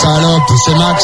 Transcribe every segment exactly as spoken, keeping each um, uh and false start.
salope, c'est Max.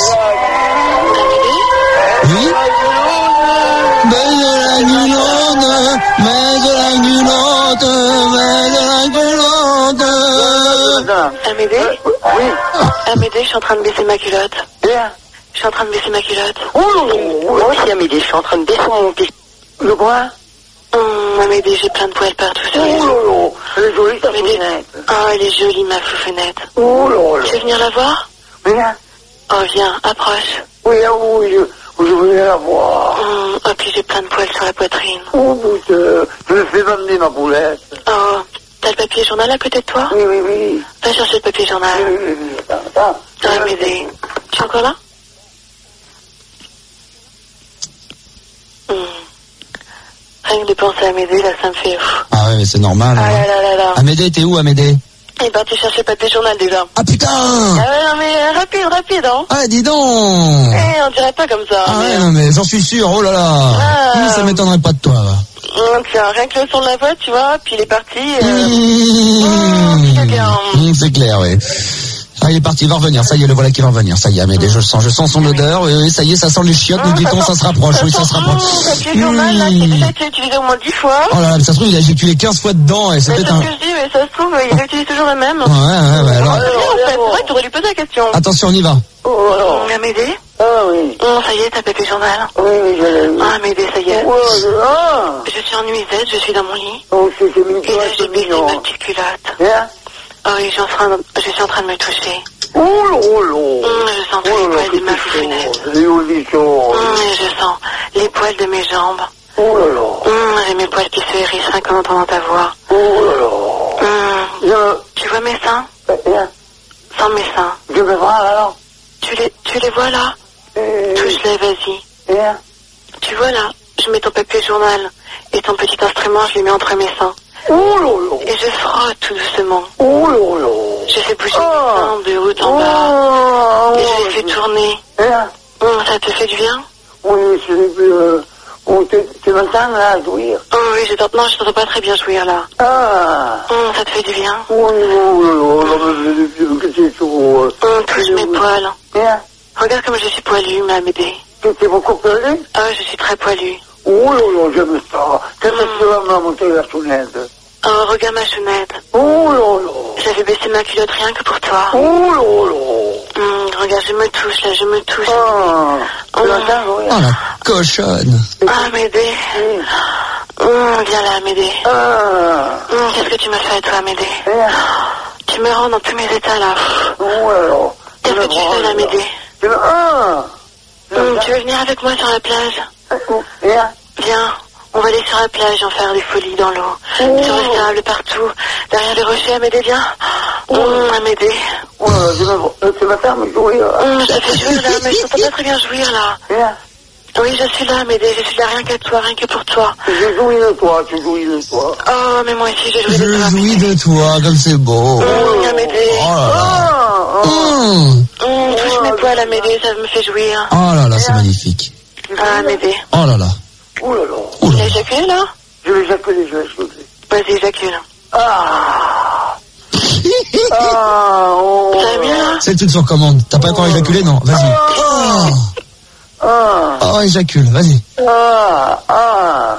Oui. Mais de la gulotte, mais de la gulotte, mais de la gulotte. Amédée? Oui. Amédée, je suis en train de baisser ma culotte. Bien. Je suis en train de baisser ma culotte. Oh, moi aussi, Amédée, je suis en train de baisser mon pied. Le quoi? Hum, Amédée, j'ai plein de poils partout sur les Oh, joues. lolo. Elle est jolie, ta Amédée. foufnette. Oh, elle est jolie, ma foufnette. Oh, lolo. Tu veux venir la voir? Viens. Oh, viens, approche. Oui, ah oui, je, je voulais la voir. Hum, oh, puis j'ai plein de poils sur la poitrine. Oh, putain. Je me fais m'amener ma poulette. Oh, t'as le papier journal à côté de toi? Oui, oui, oui. Va chercher le papier journal. Oui, oui, oui. Attends, attends. Ah, Amédée. Tu es encore là? Hum. Rien que de penser à Amédée, là, ça me fait ouf. Ah ouais, mais c'est normal. Ah Hein. là là là là. Amédée, t'es où, Amédée? Eh ben, tu cherchais pas tes journal déjà. Ah putain! Ah ouais, non mais euh, rapide, rapide, hein. Ah, dis donc! Eh, on dirait pas comme ça. Ah mais, ouais, euh, non, mais j'en suis sûr, oh là là! Ah. Hum, ça m'étonnerait pas de toi, va. hum, tiens, rien que le son de la voix, tu vois, puis il est parti. Euh... Mmh. c'est bien. Mmh, c'est clair, oui. Ah, il est parti, il va revenir, ça y est, le voilà qui va revenir, ça y est, mais je le sens, je sens son odeur, oui, oui, ça y est, ça sent les chiottes, nous dit-on, ça se rapproche, oui, ça se rapproche. Mmh, papier journal, là, qui a déjà été utilisé au moins dix fois. Oh là là, mais ça se trouve, il a éjaculé quinze fois dedans, et c'est Mais c'est peut-être ce un... que je dis, mais ça se trouve, il utilise toujours le même. Ouais, ouais, ouais, alors... Ah, bien, en fait, c'est vrai que tu aurais lui poser la question. Attention, on y va. Oh, alors. Hum, Amédée? Ah, oui. Hum, ça y est, t'as papier journal. Oui, oui, je l'ai vu. Ah, Amédée, ça y est. Oh, je... Ah. Je suis en nuisette, je suis dans mon lit. Oh, c'est c'est mignon, Et là, j'ai c'est baissé mignon. ma petite culotte. Hein? Oh oui, je suis en train de, je suis en train de me toucher. Oh, lolo. Hum, je sens tous les poils de ma foufnette. Les jolies choses. Hum, et je sens les poils de mes jambes. Oh là là. Hum, j'ai mes poils qui se hérissent rien qu'en entendant ta voix. Oh là là. Hum, Je... tu vois mes seins? Hein? Sans mes seins. Je me vois alors. Tu les, tu les vois là? Euh... Touche-les, vas-y. Hein? Tu vois là? Je mets ton papier journal et ton petit instrument, je les mets entre mes seins. Oh là là. Et je frotte tout doucement. Oh là là. Je fais bouger Oh. mes seins de haut en bas. Oh. Et je les fais tourner. Hein? Hum, ça te fait du bien? Oui, c'est... Euh... Oh, tu, tu m'entends là, jouir? Oh oui, je t'entends, non, je t'entends pas très bien jouir là. Ah. Hum, ça te fait du bien? Oh là là, là, là, que c'est chaud. Hum, touche mes poils. Hein? Regarde comme je suis poilue, ma bébé. Tu t'es beaucoup pelé? Ah, je suis très poilue. Oh là là, j'aime ça. Qu'est-ce que tu vas me monter la sonnette? Oh, regarde ma chounette. Oh là là. J'avais baissé ma culotte rien que pour toi. Oh là là. Hum, regarde, je me touche là, je me touche. Ah. Tu l'entends, oui? Oh la cochonne! Ah, Médée. Hum, viens là, Médée. Ah. Hum, qu'est-ce que tu me fais, toi, Médée? Hein? Tu me rends dans tous mes états là. Oh là là. Qu'est-ce que tu fais là, Médée? Tu me... Ah. Hum, tu veux venir avec moi sur la plage? Hein? Viens. On va aller sur la plage en faire des folies dans l'eau. Oh. Sur le sable, partout. Derrière les rochers, Amédée, viens. Oh. Hum, Amédée. Oh là là, je me... Tu vas faire me jouir. Hum, je te fais jouir là, mais je t'entends pas très bien jouir là. Hein? Oui, je suis là, Amédée. Je suis là rien qu'à toi, rien que pour toi. Je jouis de toi, tu jouis de toi. Oh, mais moi aussi, j'ai joué Je de toi. jouis Amédée. de toi, comme c'est beau! Hum, Amédée. Oh là là! Ah. Ah. Hum. Hum, touche mes poils, Amédée, ça me fait jouir. Oh là là, c'est magnifique! Ah, Amédée. Oh là là! Oh là là. Oh là T'as là! éjaculé là? Je vais éjaculer, je vais éjaculer. Vas-y, éjacule. Ah. Ah. Oh. Ça va mieux là? C'est tout sur commande. T'as pas encore éjaculé? Non, vas-y. Oh, Ah. oh éjacule, vas-y. Ah. Ah.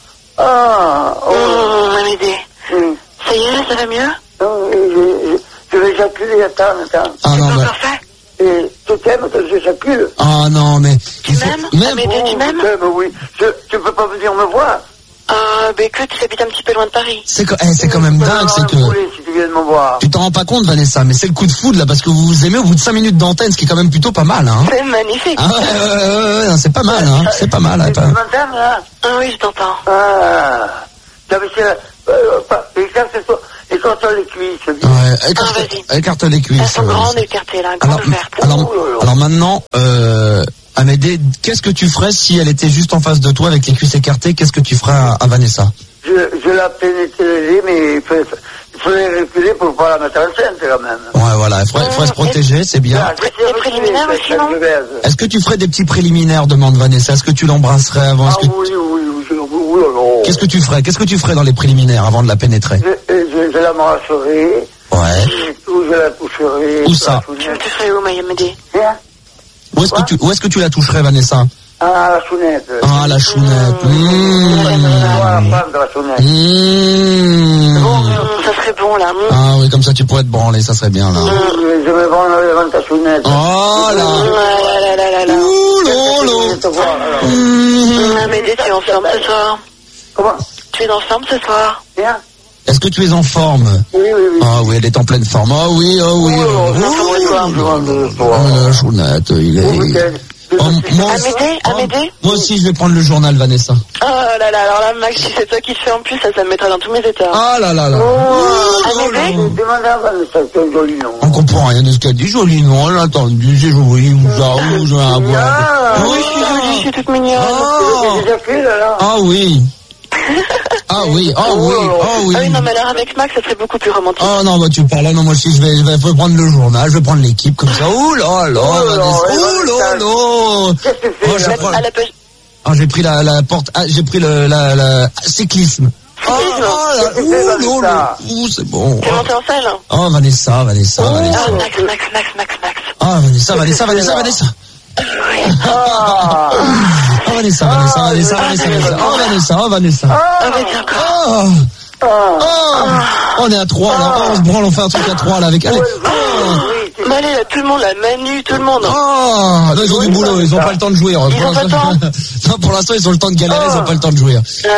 Ah. Oh. Hum, Amédée. Hum. Ça y est, ça va mieux? Non, je, je, je vais éjaculer, attends, attends. Ah C'est non, pas mais... encore fait? Et tu t'aimes que j'éjacule? Ah non, mais... Tu il faut- m'aimes? Même... Amédée, tu m'aimes? Je t'aime, oui. Je, tu peux pas venir me voir? Ah, bah écoute, j'habite un petit peu loin de Paris. C'est co- eh, c'est quand même Tu peux dingue, c'est me que... rouler si tu viens de me voir. Tu t'en rends pas compte, Vanessa, mais c'est le coup de foudre, là, parce que vous vous aimez au bout de cinq minutes d'antenne, ce qui est quand même plutôt pas mal, hein. C'est magnifique. Ah ouais, ouais, ouais, ouais, ouais, non, c'est pas mal, hein. C'est pas mal, hein, Tu pas- m'entends, là? Ah oui, je t'entends. Ah. T'avais fait... Euh, pas... Écarte-toi, écarte-toi les cuisses. Ouais, écarte, Ah, vas-y. écarte les cuisses. Elles sont ouais, grandes c'est- écartées là, grande Alors, ouverte. alors, Oh là là. alors maintenant, euh, Amédée, qu'est-ce que tu ferais si elle était juste en face de toi avec les cuisses écartées? Qu'est-ce que tu ferais à, à Vanessa? Je, je la pénétrerai, mais il faut, il faudrait reculer pour pas la mettre enceinte, quand même. Ouais, voilà, il faudrait, il faudrait se protéger, c'est bien. Ah, je sais Les reculer, préliminaires cette- aussi, cette non? mauvaise. Est-ce que tu ferais des petits préliminaires, demande Vanessa? Est-ce que tu l'embrasserais avant? Ah Est-ce que... oui, oui, oui, je, oh là là. Qu'est-ce que tu ferais? Qu'est-ce que tu ferais dans les préliminaires avant de la pénétrer? Je, je, je la m'embrasserai, Ouais. ou je la toucherai. Où sur ça? la Tu me fenêtre. toucherais où, Amédée? Bien. Où est-ce que tu, où est-ce que tu la toucherais, Vanessa? Ah, la chounette. Ah, la chounette. Mmh. La femme de la chounette. Mmh. Bon, ça serait bon, là. Mmh. Ah oui, comme ça tu pourrais te branler, ça serait bien là. Je me branle devant ta chounette. Oh là. Ah là là là là. Ouh Je lolo. te vois, alors. Mmh. Amédée, tu es en forme ce soir? Comment? Tu es en forme ce soir? Bien. Est-ce que tu es en forme? Oui, oui, oui. Ah oui, elle est en pleine forme. Ah oui, ah oui. Oh, Oh, oh, la chounette, il est... Oh, moi, aussi, Amédée, oh, Amédée moi aussi, je vais prendre le journal, Vanessa. Oh là là, alors là, Max, si c'est toi qui le fais en plus, ça, ça me mettra dans tous mes états. Ah là là là. Amédée? Demande à Vanessa, c'est un joli nom. On comprend rien de ce qu'elle dit. Joli nom, elle a entendu. C'est joli, ou ça, ou je vais à boire. Ah, Oui, je suis jolie, je suis toute mignonne. J'ai déjà fait, là, là. Ah oui. Ah oui, ah oui, ah oui. Ah oui, non, mais alors avec Max, ça serait beaucoup plus romantique. Oh non, bah tu parles, non, moi aussi, je vais, je vais, je vais prendre le journal, je vais prendre l'équipe comme ça. Ouh là là, Oh là là, ouh là là. Qu'est-ce que tu Oh, fais, je là? prends- À la page... Ah, j'ai pris la, la porte, ah, j'ai pris le, la, la, cyclisme. Oh, Cyclisme. oh là, Qu'est-ce que tu ouh, fais, là, Vanessa? là, ouh, c'est bon. T'es monté en salle? Oh, Vanessa, Vanessa, Vanessa. Ah, Max, Max, Max, Max, Max. Ah, Vanessa, Vanessa, Vanessa, Vanessa. Ah, Oh, Vanessa, Vanessa, Vanessa, Vanessa, Vanessa. Oh, Vanessa, oh, Vanessa. Ah, vas-y, encore. Oh, ah. oh, on est à trois, là. Oh, on se branle, on fait un truc à trois, là, avec, allez. Oh. Oui, c'est- Mais allez, là, tout le monde, là, Manu, tout le monde. Oh, non, ils ont du boulot, ils ont pas le temps de jouer. Pour Ils ont pas le l'instant, non, pour l'instant, ils ont le temps de galérer, ils ont pas le temps de jouer.